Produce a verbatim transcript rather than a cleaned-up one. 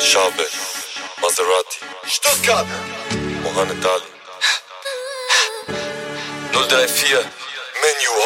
Chauvel, Maserati, Stuttgart, Mohamed Ali, null drei vier, Menu